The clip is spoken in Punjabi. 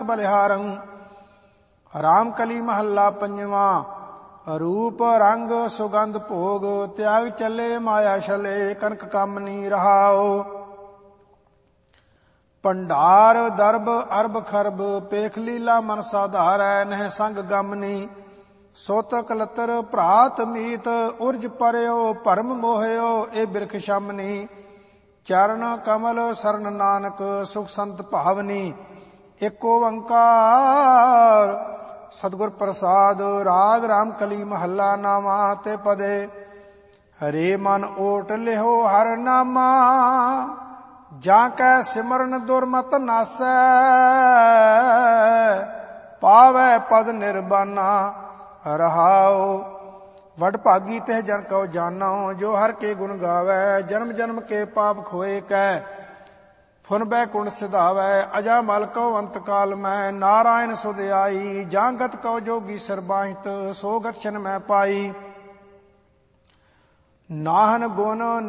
ਬਲਿਹਾਰੰ। ਰਾਮ ਕਲੀ ਮਹੱਲਾ ਪੰਜਵਾਂ। ਰੂਪ ਰੰਗ ਸੁਗੰਧ ਭੋਗ ਤਿਆਗ ਚੱਲੇ ਮਾਇਆ ਛਲੇ ਕਨਕ ਕਾਮਨੀ ਰਹਾਓ। ਭੰਡਾਰ ਦਰਬ ਅਰਬ ਖਰਬ ਪੇਖ ਲੀਲਾ ਮਨ ਸਾਧਾਰੈ ਨਹਿ ਸੰਗ ਗਮਨੀ। ਸੁਤ ਕਲਤਰ ਭਰਾਤ ਮੀਤ ਉਰਜ ਪਰਿਓ ਭਰਮ ਮੋਹਿਓ ਇਹ ਬਿਰਖ ਸ਼ਮਨੀ। ਚਰਨ ਕਮਲ ਸਰਨ ਨਾਨਕ ਸੁਖ ਸੰਤ ਭਾਵਨੀ। ਏਕ ਓੰਕਾਰ ਸਤਿਗੁਰ ਪ੍ਰਸਾਦ। ਰਾਗ ਰਾਮ ਕਲੀ ਮਹੱਲਾ ਨਾਵਾਂ ਤੇ ਪਦੇ। ਹਰੇ ਮਨ ਓਟ ਲਿਹੋ ਹਰ ਨਾਮਾ ਜਾਂ ਕੈ ਸਿਮਰਨ ਦੁਰਮਤ ਨਾਸੈ। ਪਾਵੈ ਪਦ ਨਿਰਬਾਨਾ ਰਹਾਉ। ਵਡ ਭਾਗੀ ਤੇ ਜਨ ਕਉ ਜਾਨਉ ਜੋ ਹਰ ਕੇ ਗੁਣ ਗਾਵੈ। ਜਨਮ ਜਨਮ ਕੇ ਪਾਪ ਖੋਏ ਕੈ ਫੁਨ ਬੈਕੁੰਠ ਸਿਧਾਵੈ। ਅਜਾ ਮਲ ਕਉ ਅੰਤ ਕਾਲ ਮੈਂ ਨਾਰਾਇਣ ਸੁਧ ਆਈ। ਜਾਂ ਗਤ ਕਉ ਜੋਗੀ ਸਰਬਾਹਿਤ ਸੋ ਗਤ ਛਨ ਮੈਂ ਪਾਈ। ਨਾਹਨ ਗੁਣ